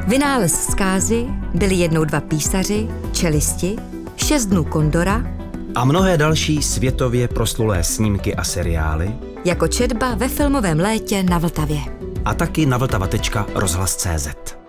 Vynález zkázy, byli jednou 2 písaři, čelisti, 6 dnů Kondora a mnohé další světově proslulé snímky a seriály, jako četba ve filmovém létě na Vltavě. a taky na vltava.rozhlas.cz.